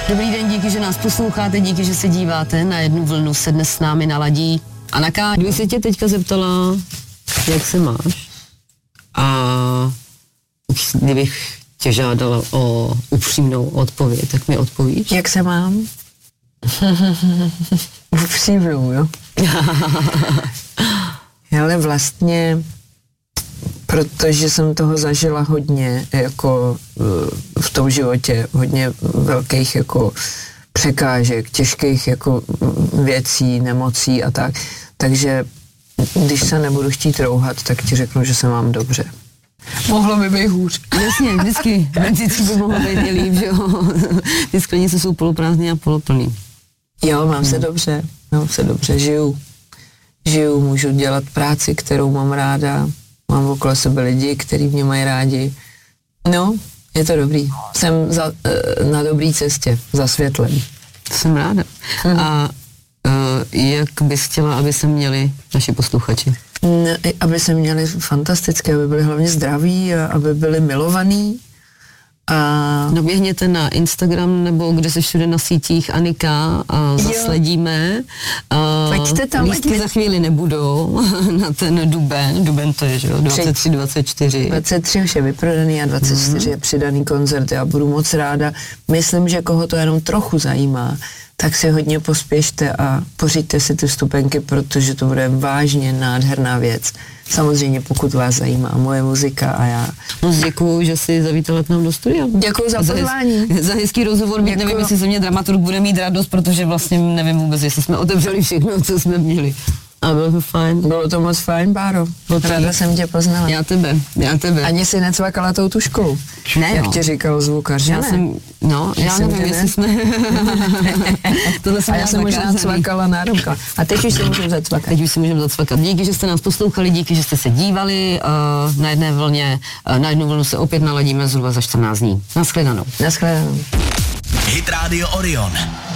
Dobrý den, díky, že nás posloucháte, díky, že se díváte. Na jednu vlnu se dnes s námi naladí Anna. Kdyby se tě teďka zeptala, jak se máš, a kdybych tě žádala o upřímnou odpověď, tak mi odpovíš? Jak se mám? Upřímnou, jo? Ale vlastně, protože jsem toho zažila hodně, jako v tom životě, hodně velkých jako překážek, těžkých jako věcí, nemocí a tak. Takže když se nebudu chtít rouhat, tak ti řeknu, že se mám dobře. Mohlo by být hůř. Jasně, vždycky. Vždycky by mohlo být líp, že jo. Ty sklenice jsou poloprázdné a poloplný. Jo, mám se dobře, žiju, můžu dělat práci, kterou mám ráda, mám okolo sebe lidi, kteří mě mají rádi. No, je to dobrý. Jsem na dobré cestě, za světlem. Jsem ráda. A jak bys chtěla, aby se měli naši posluchači? Aby se měli fantastické, aby byli hlavně zdraví a aby byli milovaní. No běhněte na Instagram nebo kde se všude na sítích Anika a zasledíme. Pojďte tam. Lístky za chvíli nebudou na ten duben to je, že jo, 23, 24. 23 už je vyprodaný a 24 je přidaný koncert. Já budu moc ráda. Myslím, že koho to jenom trochu zajímá, tak si hodně pospěšte a pořiďte si ty vstupenky, protože to bude vážně nádherná věc. Samozřejmě, pokud vás zajímá moje muzika a já. Moc děkuju, že jsi zavítala k nám do studia. Děkuju za pozvání. Za hezký rozhovor, byť nevím, jestli ze mě dramaturg bude mít radost, protože vlastně nevím vůbec, jestli jsme otevřeli všechno, co jsme měli. A bylo to fajn. Bylo to moc fajn, Báro. Ráda jsem tě poznala. Já tebe. Ani si necvakala tou tuškou. Ne, jak tě říkal zvukař, že ne? Já nevím, jestli jsme... A já jsem možná cvakala náramka. A teď už si můžeme zacvakat. Teď už si můžeme zacvakat. Díky, že jste nás poslouchali, díky, že jste se dívali na jedné vlně. Na jednu vlnu se opět naladíme zhruba za 14 dní. Naschledanou. Naschledanou. Hit Radio Orion.